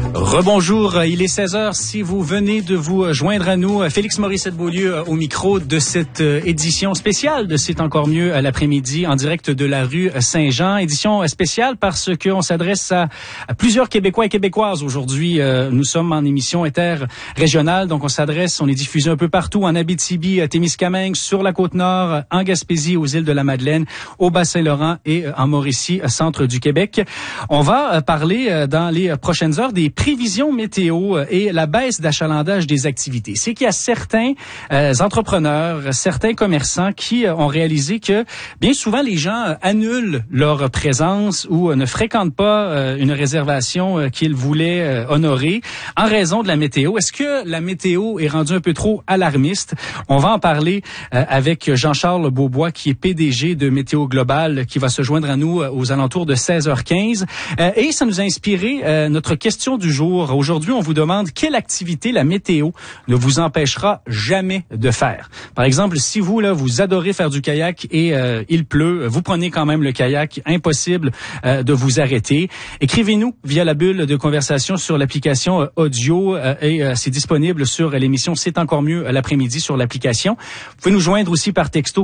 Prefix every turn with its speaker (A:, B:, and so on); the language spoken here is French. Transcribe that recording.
A: Rebonjour, il est 16h. Si vous venez de vous joindre à nous, Félix Morissette-Beaulieu au micro de cette édition spéciale de C'est encore mieux à l'après-midi en direct de la rue Saint-Jean. Édition spéciale parce qu'on s'adresse à plusieurs Québécois et Québécoises aujourd'hui. Nous sommes en émission interrégionale, donc on est diffusé un peu partout en Abitibi, à Témiscamingue, sur la Côte-Nord, en Gaspésie, aux îles de la Madeleine, au Bas-Saint-Laurent et en Mauricie, centre du Québec. On va parler dans les prochaines heures des prévisions météo et la baisse d'achalandage des activités. C'est qu'il y a certains entrepreneurs, certains commerçants qui ont réalisé que bien souvent les gens annulent leur présence ou ne fréquentent pas une réservation qu'ils voulaient honorer en raison de la météo. Est-ce que la météo est rendue un peu trop alarmiste? On va en parler avec Jean-Charles Beaubois qui est PDG de Météo Global qui va se joindre à nous aux alentours de 16h15. Et ça nous a inspiré notre question du jour. Aujourd'hui, on vous demande quelle activité la météo ne vous empêchera jamais de faire. Par exemple, si vous adorez faire du kayak et il pleut, vous prenez quand même le kayak, impossible de vous arrêter. Écrivez-nous via la bulle de conversation sur l'application audio et c'est disponible sur l'émission C'est encore mieux l'après-midi sur l'application. Vous pouvez nous joindre aussi par texto